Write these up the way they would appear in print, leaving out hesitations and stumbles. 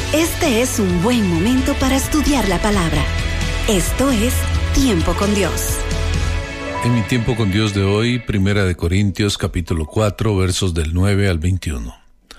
Este es un buen momento para estudiar la palabra. Esto es Tiempo con Dios. En mi tiempo con Dios de hoy, 1 Corintios capítulo 4, versos del 9 al 21.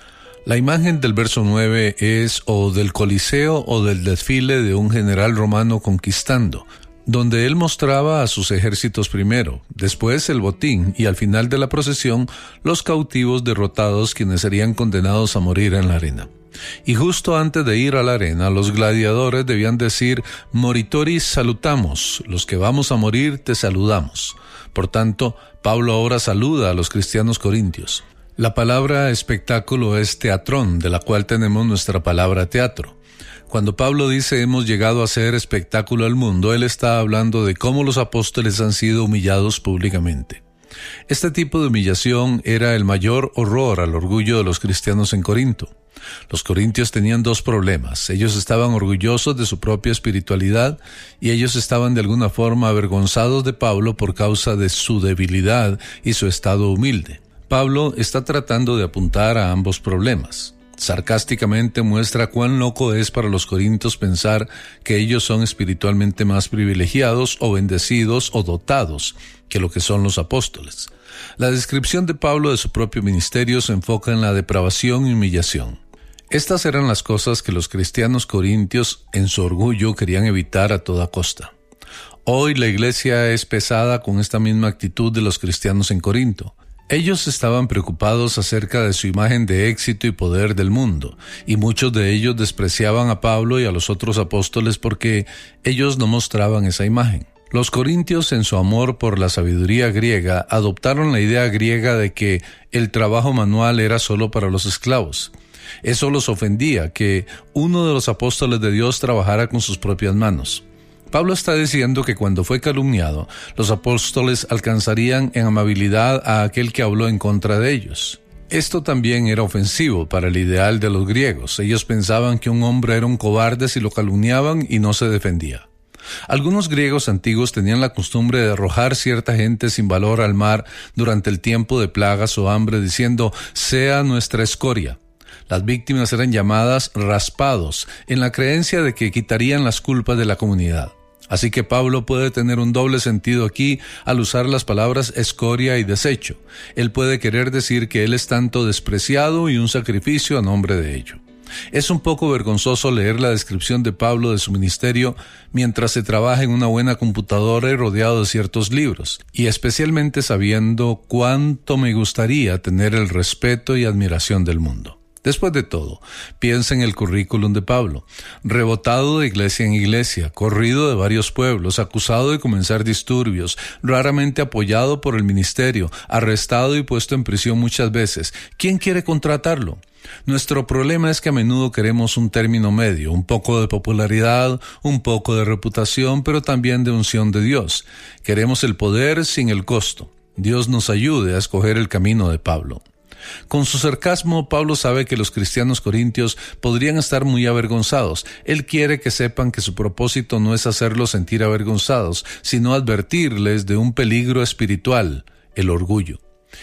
La imagen del verso 9 es o del Coliseo o del desfile de un general romano conquistando, donde él mostraba a sus ejércitos primero, después el botín y al final de la procesión los cautivos derrotados quienes serían condenados a morir en la arena. Y justo antes de ir a la arena, los gladiadores debían decir: Moritoris salutamos, los que vamos a morir te saludamos. Por tanto, Pablo ahora saluda a los cristianos corintios. La palabra espectáculo es teatrón, de la cual tenemos nuestra palabra teatro. Cuando Pablo dice hemos llegado a ser espectáculo al mundo, él está hablando de cómo los apóstoles han sido humillados públicamente. Este tipo de humillación era el mayor horror al orgullo de los cristianos en Corinto. Los corintios tenían dos problemas. Ellos estaban orgullosos de su propia espiritualidad y ellos estaban de alguna forma avergonzados de Pablo por causa de su debilidad y su estado humilde. Pablo está tratando de apuntar a ambos problemas. Sarcásticamente muestra cuán loco es para los corintios pensar que ellos son espiritualmente más privilegiados o bendecidos o dotados que lo que son los apóstoles. La descripción de Pablo de su propio ministerio se enfoca en la depravación y humillación. Estas eran las cosas que los cristianos corintios en su orgullo querían evitar a toda costa. Hoy la iglesia es pesada con esta misma actitud de los cristianos en Corinto. Ellos estaban preocupados acerca de su imagen de éxito y poder del mundo, y muchos de ellos despreciaban a Pablo y a los otros apóstoles porque ellos no mostraban esa imagen. Los corintios, en su amor por la sabiduría griega, adoptaron la idea griega de que el trabajo manual era solo para los esclavos. Eso los ofendía, que uno de los apóstoles de Dios trabajara con sus propias manos. Pablo está diciendo que cuando fue calumniado, los apóstoles alcanzarían en amabilidad a aquel que habló en contra de ellos. Esto también era ofensivo para el ideal de los griegos. Ellos pensaban que un hombre era un cobarde si lo calumniaban y no se defendía. Algunos griegos antiguos tenían la costumbre de arrojar cierta gente sin valor al mar durante el tiempo de plagas o hambre, diciendo: sea nuestra escoria. Las víctimas eran llamadas raspados, en la creencia de que quitarían las culpas de la comunidad. Así que Pablo puede tener un doble sentido aquí al usar las palabras escoria y desecho. Él puede querer decir que él es tanto despreciado y un sacrificio a nombre de ello. Es un poco vergonzoso leer la descripción de Pablo de su ministerio mientras se trabaja en una buena computadora y rodeado de ciertos libros, y especialmente sabiendo cuánto me gustaría tener el respeto y admiración del mundo. Después de todo, piensa en el currículum de Pablo: rebotado de iglesia en iglesia, corrido de varios pueblos, acusado de comenzar disturbios, raramente apoyado por el ministerio, arrestado y puesto en prisión muchas veces. ¿Quién quiere contratarlo? Nuestro problema es que a menudo queremos un término medio, un poco de popularidad, un poco de reputación, pero también de unción de Dios. Queremos el poder sin el costo. Dios nos ayude a escoger el camino de Pablo. Con su sarcasmo, Pablo sabe que los cristianos corintios podrían estar muy avergonzados. Él quiere que sepan que su propósito no es hacerlos sentir avergonzados, sino advertirles de un peligro espiritual: el orgullo.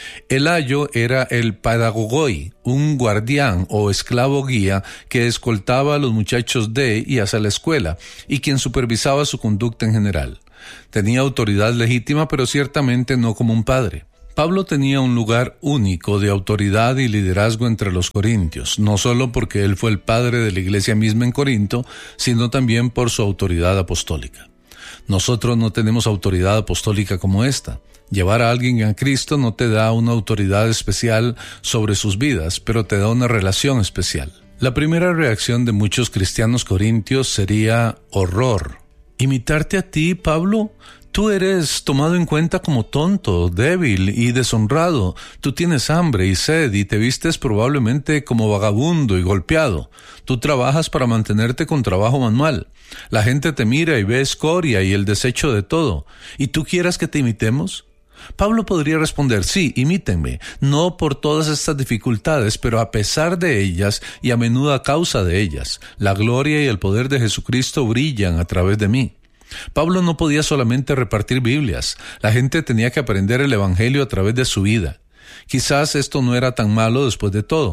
El ayo era el pedagogoi, un guardián o esclavo guía que escoltaba a los muchachos de y hacia la escuela, y quien supervisaba su conducta en general. Tenía autoridad legítima, pero ciertamente no como un padre. Pablo tenía un lugar único de autoridad y liderazgo entre los corintios, no solo porque él fue el padre de la iglesia misma en Corinto, sino también por su autoridad apostólica. Nosotros no tenemos autoridad apostólica como esta. Llevar a alguien a Cristo no te da una autoridad especial sobre sus vidas, pero te da una relación especial. La primera reacción de muchos cristianos corintios sería horror. ¿Imitarte a ti, Pablo? Tú eres tomado en cuenta como tonto, débil y deshonrado. Tú tienes hambre y sed y te vistes probablemente como vagabundo y golpeado. Tú trabajas para mantenerte con trabajo manual. La gente te mira y ve escoria y el desecho de todo. ¿Y tú quieres que te imitemos? Pablo podría responder: sí, imítenme, no por todas estas dificultades, pero a pesar de ellas y a menudo a causa de ellas, la gloria y el poder de Jesucristo brillan a través de mí. Pablo no podía solamente repartir Biblias, la gente tenía que aprender el Evangelio a través de su vida. Quizás esto no era tan malo después de todo.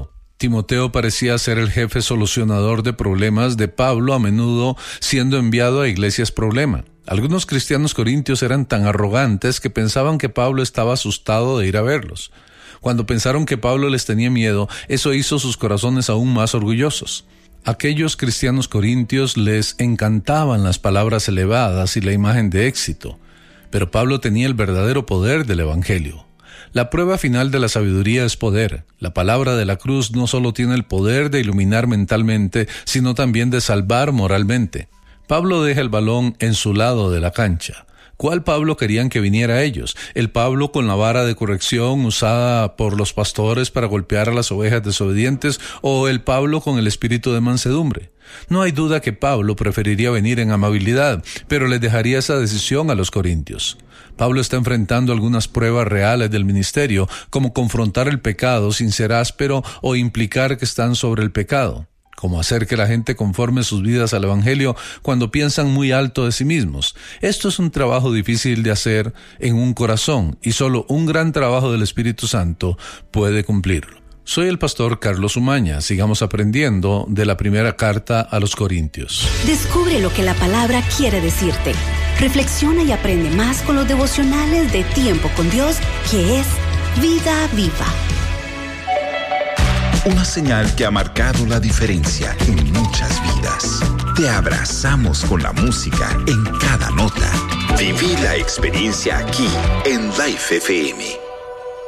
Timoteo parecía ser el jefe solucionador de problemas de Pablo, a menudo siendo enviado a iglesias problema. Algunos cristianos corintios eran tan arrogantes que pensaban que Pablo estaba asustado de ir a verlos. Cuando pensaron que Pablo les tenía miedo, eso hizo sus corazones aún más orgullosos. Aquellos cristianos corintios les encantaban las palabras elevadas y la imagen de éxito, pero Pablo tenía el verdadero poder del Evangelio. La prueba final de la sabiduría es poder. La palabra de la cruz no solo tiene el poder de iluminar mentalmente, sino también de salvar moralmente. Pablo deja el balón en su lado de la cancha. ¿Cuál Pablo querían que viniera a ellos? ¿El Pablo con la vara de corrección usada por los pastores para golpear a las ovejas desobedientes, o el Pablo con el espíritu de mansedumbre? No hay duda que Pablo preferiría venir en amabilidad, pero les dejaría esa decisión a los corintios. Pablo está enfrentando algunas pruebas reales del ministerio, como confrontar el pecado sin ser áspero o implicar que están sobre el pecado, como hacer que la gente conforme sus vidas al Evangelio cuando piensan muy alto de sí mismos. Esto es un trabajo difícil de hacer en un corazón, y solo un gran trabajo del Espíritu Santo puede cumplirlo. Soy el pastor Carlos Umaña. Sigamos aprendiendo de la primera carta a los Corintios. Descubre lo que la palabra quiere decirte. Reflexiona y aprende más con los devocionales de Tiempo con Dios, que es Vida Viva. Una señal que ha marcado la diferencia en muchas vidas. Te abrazamos con la música en cada nota. Viví la experiencia aquí en Life FM.